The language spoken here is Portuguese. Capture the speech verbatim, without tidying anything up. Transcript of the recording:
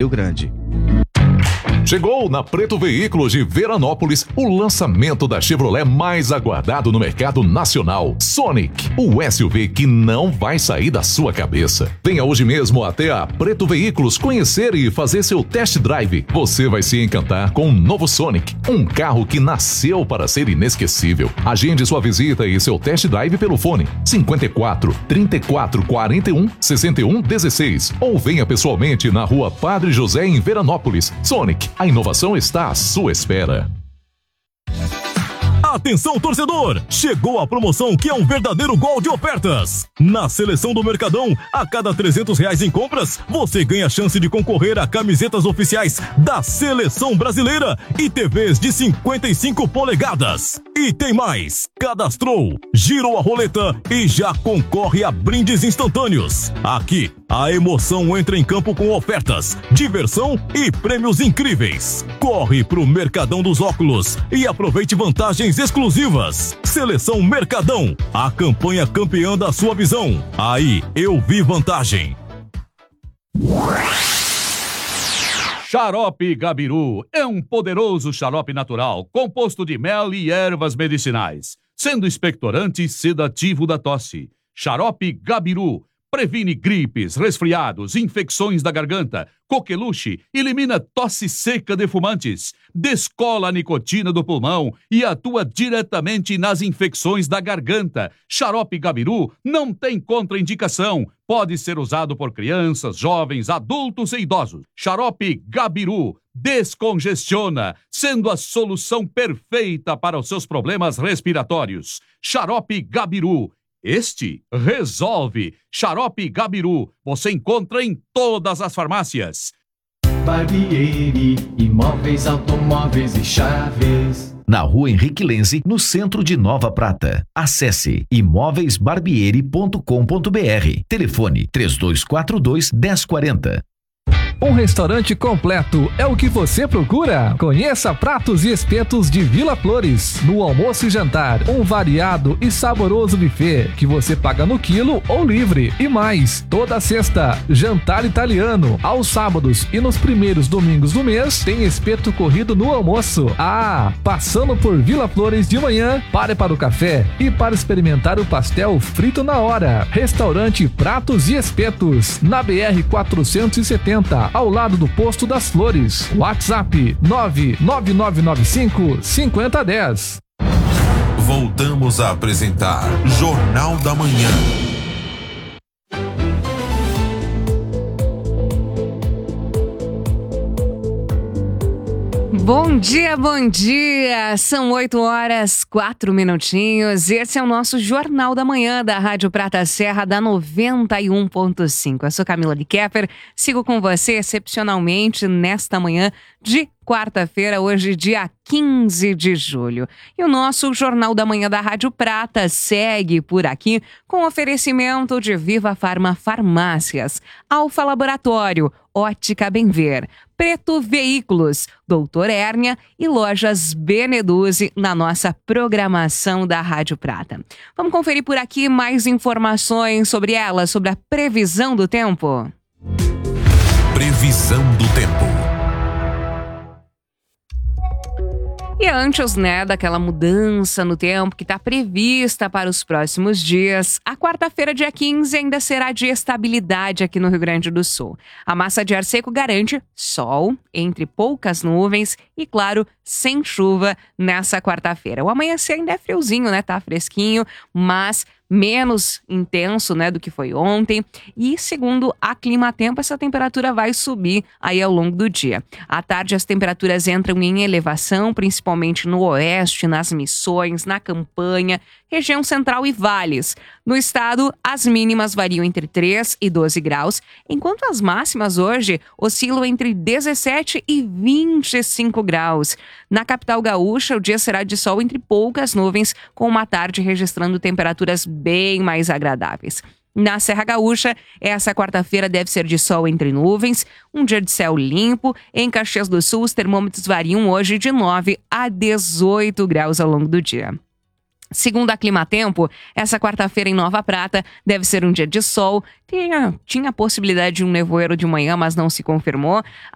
Rio Grande. Chegou na Preto Veículos de Veranópolis o lançamento da Chevrolet mais aguardado no mercado nacional, Sonic, o S U V que não vai sair da sua cabeça. Venha hoje mesmo até a Preto Veículos conhecer e fazer seu test drive. Você vai se encantar com o novo Sonic, um carro que nasceu para ser inesquecível. Agende sua visita e seu test drive pelo fone cinquenta e quatro, trinta e quatro, quarenta e um, sessenta e um, dezesseis ou venha pessoalmente na Rua Padre José em Veranópolis. Sonic, a inovação está à sua espera. Atenção, torcedor! Chegou a promoção que é um verdadeiro gol de ofertas. Na Seleção do Mercadão, a cada trezentos reais em compras, você ganha a chance de concorrer a camisetas oficiais da Seleção Brasileira e T Vs de cinquenta e cinco polegadas. E tem mais! Cadastrou, girou a roleta e já concorre a brindes instantâneos. Aqui, a emoção entra em campo com ofertas, diversão e prêmios incríveis. Corre pro Mercadão dos Óculos e aproveite vantagens exclusivas. Seleção Mercadão, a campanha campeã da sua visão. Aí eu vi vantagem. Xarope Gabiru é um poderoso xarope natural composto de mel e ervas medicinais, sendo expectorante e sedativo da tosse. Xarope Gabiru previne gripes, resfriados, infecções da garganta, coqueluche, elimina tosse seca de fumantes, descola a nicotina do pulmão e atua diretamente nas infecções da garganta. Xarope Gabiru não tem contraindicação. Pode ser usado por crianças, jovens, adultos e idosos. Xarope Gabiru descongestiona, sendo a solução perfeita para os seus problemas respiratórios. Xarope Gabiru. Este resolve. Xarope Gabiru, você encontra em todas as farmácias. Barbieri, imóveis, automóveis e chaves. Na Rua Henrique Lenze, no centro de Nova Prata. Acesse imóveis barbieri ponto com ponto br. Telefone três dois quatro dois, um zero quatro zero. Um restaurante completo é o que você procura? Conheça Pratos e Espetos de Vila Flores. No almoço e jantar, um variado e saboroso buffet que você paga no quilo ou livre. E mais, toda sexta, jantar italiano. Aos sábados e nos primeiros domingos do mês, tem espeto corrido no almoço. Ah, passando por Vila Flores de manhã, pare para o café e para experimentar o pastel frito na hora. Restaurante Pratos e Espetos, na B R quatrocentos e setenta, ao lado do Posto das Flores. WhatsApp nove nove nove nove cinco, cinco zero um zero. Voltamos a apresentar Jornal da Manhã. Bom dia, bom dia! São oito horas, quatro minutinhos. Esse é o nosso Jornal da Manhã da Rádio Prata Serra da noventa e um ponto cinco. Eu sou Camila de Keffer, sigo com você excepcionalmente nesta manhã de quarta-feira, hoje dia quinze de julho. E o nosso Jornal da Manhã da Rádio Prata segue por aqui com oferecimento de Viva Farma Farmácias, Alfa Laboratório, Ótica Benver, Preto Veículos, Doutor Hérnia e Lojas Beneduzzi na nossa programação da Rádio Prata. Vamos conferir por aqui mais informações sobre ela, sobre a previsão do tempo. Previsão do tempo. E antes, né, daquela mudança no tempo que está prevista para os próximos dias, a quarta-feira, dia quinze, ainda será de estabilidade aqui no Rio Grande do Sul. A massa de ar seco garante sol, entre poucas nuvens e, claro, sem chuva nessa quarta-feira. O amanhecer ainda é friozinho, né? Tá fresquinho, mas menos intenso, né, do que foi ontem. E segundo a Climatempo, essa temperatura vai subir aí ao longo do dia. À tarde, as temperaturas entram em elevação, principalmente no oeste, nas Missões, na Campanha, região central e vales. No estado, as mínimas variam entre três e doze graus, enquanto as máximas hoje oscilam entre dezessete e vinte e cinco graus. Na capital gaúcha, o dia será de sol entre poucas nuvens, com uma tarde registrando temperaturas bem mais agradáveis. Na Serra Gaúcha, essa quarta-feira deve ser de sol entre nuvens, um dia de céu limpo. Em Caxias do Sul, os termômetros variam hoje de nove a dezoito graus ao longo do dia. Segundo a Climatempo, essa quarta-feira em Nova Prata deve ser um dia de sol. Tinha, tinha a possibilidade de um nevoeiro de manhã, mas não se confirmou.